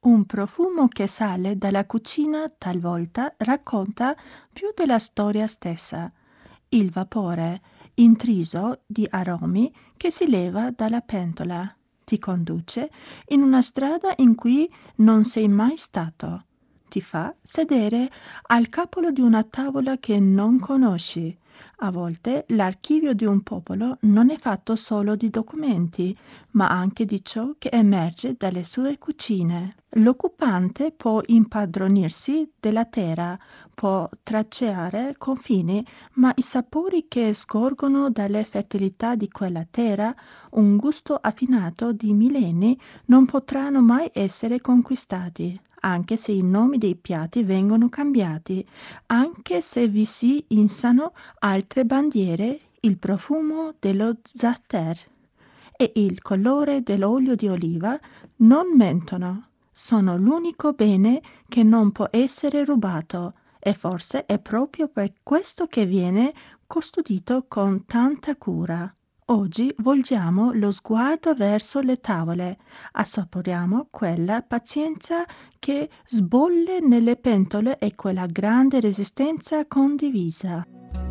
Un profumo che sale dalla cucina talvolta racconta più della storia stessa. Il vapore intriso di aromi che si leva dalla pentola ti conduce in una strada in cui non sei mai stato. Ti fa sedere al capo di una tavola che non conosci. A volte l'archivio di un popolo non è fatto solo di documenti, ma anche di ciò che emerge dalle sue cucine. L'occupante può impadronirsi della terra, può tracciare confini, ma i sapori che scorgono dalle fertilità di quella terra, un gusto affinato di millenni, non potranno mai essere conquistati, anche se i nomi dei piatti vengono cambiati, anche se vi si insano altre bandiere, il profumo dello za'atar e il colore dell'olio di oliva non mentono. Sono l'unico bene che non può essere rubato e forse è proprio per questo che viene custodito con tanta cura. Oggi volgiamo lo sguardo verso le tavole, assaporiamo quella pazienza che sbolle nelle pentole e quella grande resistenza condivisa.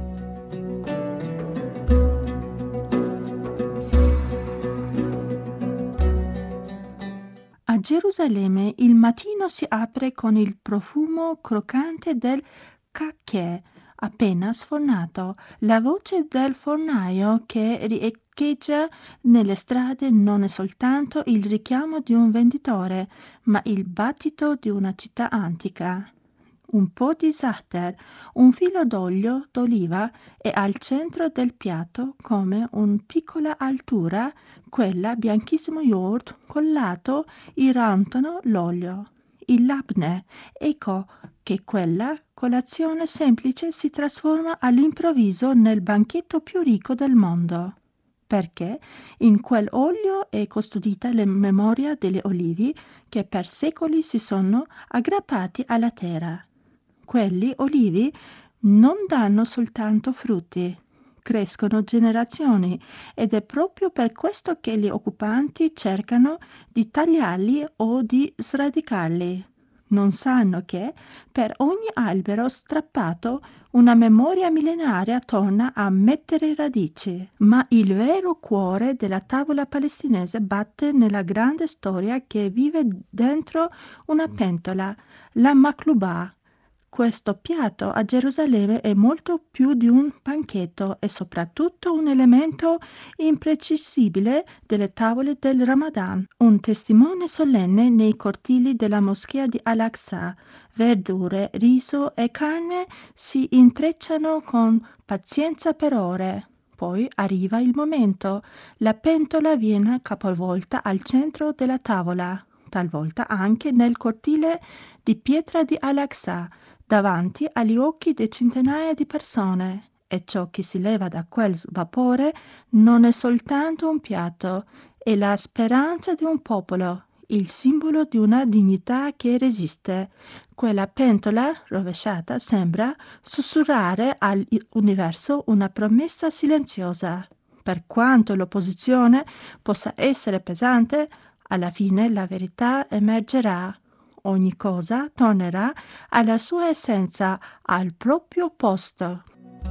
A Gerusalemme il mattino si apre con il profumo croccante del cacchè appena sfornato, la voce del fornaio che riecheggia nelle strade non è soltanto il richiamo di un venditore, ma il battito di una città antica. Un po' di za'atar, un filo d'olio d'oliva e al centro del piatto, come una piccola altura, quella bianchissimo yogurt collato irrantano l'olio. Il labneh, ecco che quella colazione semplice si trasforma all'improvviso nel banchetto più ricco del mondo. Perché in quell'olio è custodita la memoria delle olivi che per secoli si sono aggrappati alla terra. Quelli olivi non danno soltanto frutti, crescono generazioni ed è proprio per questo che gli occupanti cercano di tagliarli o di sradicarli. Non sanno che per ogni albero strappato una memoria millenaria torna a mettere radici, ma il vero cuore della tavola palestinese batte nella grande storia che vive dentro una pentola, la maklubah. Questo piatto a Gerusalemme è molto più di un banchetto e soprattutto un elemento imprecisibile delle tavole del Ramadan, un testimone solenne nei cortili della moschea di Al-Aqsa. Verdure, riso e carne si intrecciano con pazienza per ore. Poi arriva il momento. La pentola viene capovolta al centro della tavola, talvolta anche nel cortile di pietra di Al-Aqsa, davanti agli occhi di centinaia di persone. E ciò che si leva da quel vapore non è soltanto un piatto, è la speranza di un popolo, il simbolo di una dignità che resiste. Quella pentola rovesciata sembra sussurrare all'universo una promessa silenziosa. Per quanto l'opposizione possa essere pesante, alla fine la verità emergerà. Ogni cosa tornerà alla sua essenza, al proprio posto.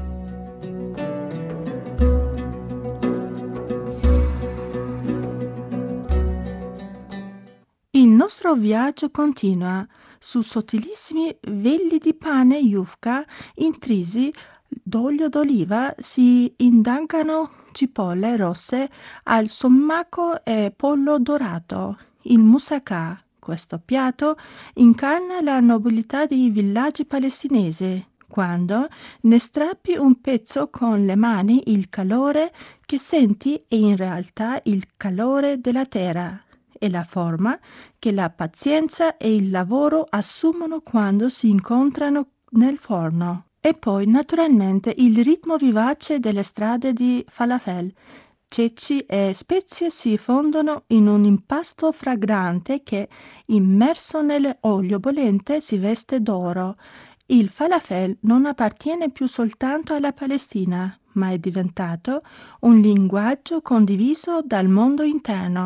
Il nostro viaggio continua su sottilissimi veli di pane yufka intrisi d'olio d'oliva si indagano cipolle rosse al sommaco e pollo dorato. Il moussaka, questo piatto, incarna la nobiltà dei villaggi palestinesi. Quando ne strappi un pezzo con le mani, il calore che senti è in realtà il calore della terra e la forma che la pazienza e il lavoro assumono quando si incontrano nel forno. E poi, naturalmente, il ritmo vivace delle strade di falafel. Ceci e spezie si fondono in un impasto fragrante che, immerso nell'olio bollente, si veste d'oro. Il falafel non appartiene più soltanto alla Palestina, ma è diventato un linguaggio condiviso dal mondo interno.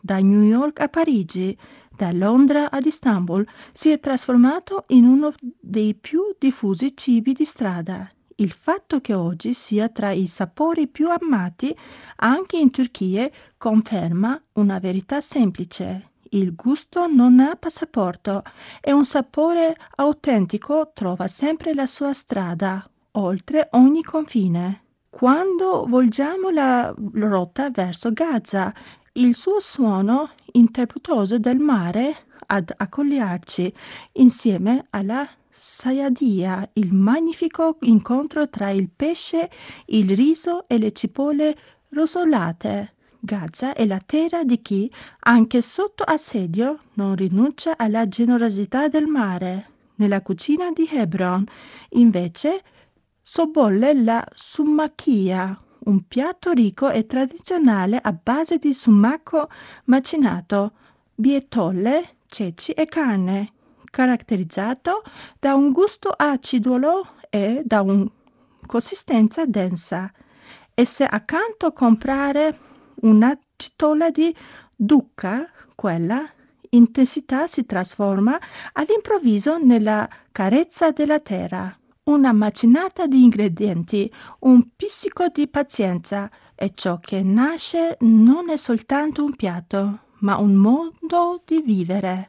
Da New York a Parigi, da Londra ad Istanbul, si è trasformato in uno dei più diffusi cibi di strada. Il fatto che oggi sia tra i sapori più amati anche in Turchia conferma una verità semplice. Il gusto non ha passaporto e un sapore autentico trova sempre la sua strada, oltre ogni confine. Quando volgiamo la rotta verso Gaza, il suo suono interputoso del mare ad accogliarci, insieme alla Sayadía, il magnifico incontro tra il pesce, il riso e le cipolle rosolate. Gaza è la terra di chi, anche sotto assedio, non rinuncia alla generosità del mare. Nella cucina di Hebron, invece, sobbolle la summachia, un piatto ricco e tradizionale a base di sumaco macinato, bietolle, ceci e carne, caratterizzato da un gusto acidulo e da una consistenza densa. E se accanto comprare una citolla di dukkha, quella intensità si trasforma all'improvviso nella carezza della terra. Una macinata di ingredienti, un pizzico di pazienza e ciò che nasce non è soltanto un piatto, ma un modo di vivere.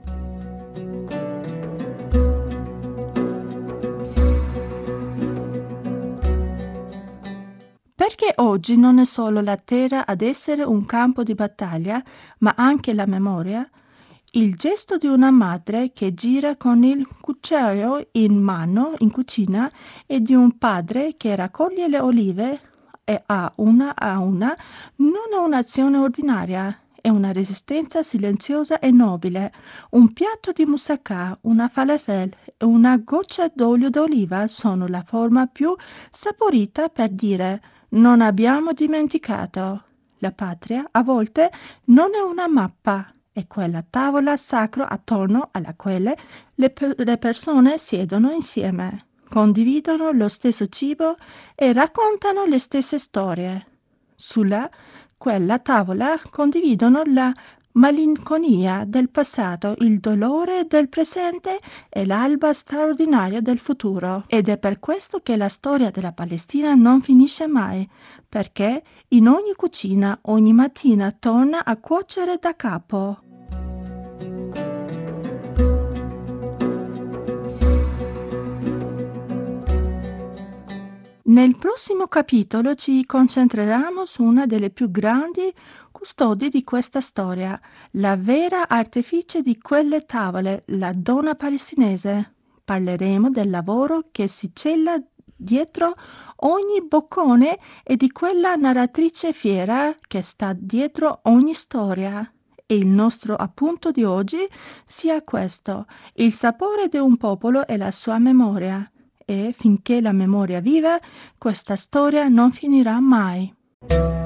Perché oggi non è solo la terra ad essere un campo di battaglia, ma anche la memoria? Il gesto di una madre che gira con il cucchiaio in mano in cucina e di un padre che raccoglie le olive e a una non è un'azione ordinaria, è una resistenza silenziosa e nobile. Un piatto di moussaka, una falafel e una goccia d'olio d'oliva sono la forma più saporita per dire non abbiamo dimenticato. La patria a volte non è una mappa, è quella tavola sacra attorno alla quale le persone siedono insieme, condividono lo stesso cibo e raccontano le stesse storie. Sulla quella tavola condividono la malinconia del passato, il dolore del presente e l'alba straordinaria del futuro. Ed è per questo che la storia della Palestina non finisce mai, perché in ogni cucina ogni mattina torna a cuocere da capo. Nel prossimo capitolo ci concentreremo su una delle più grandi custodi di questa storia, la vera artefice di quelle tavole, la donna palestinese. Parleremo del lavoro che si cela dietro ogni boccone e di quella narratrice fiera che sta dietro ogni storia. E il nostro appunto di oggi sia questo: il sapore di un popolo e la sua memoria. E finché la memoria vive, questa storia non finirà mai.